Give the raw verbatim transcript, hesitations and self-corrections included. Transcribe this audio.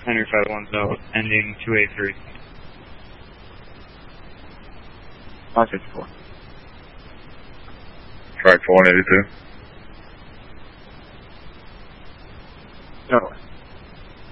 Henry five one zero, ending two eight three. five fifty-four. Track four one eighty-two. Go.